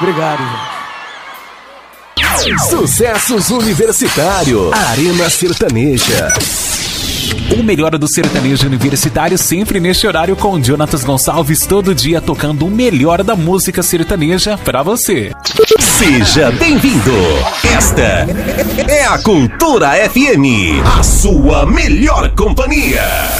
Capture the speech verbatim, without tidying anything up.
Obrigado, gente. Sucessos Universitário, Arena Sertaneja. O melhor do sertanejo universitário sempre neste horário com Jonatas Gonçalves, todo dia tocando o melhor da música sertaneja pra você. Seja bem-vindo. Esta é a Cultura F M, a sua melhor companhia.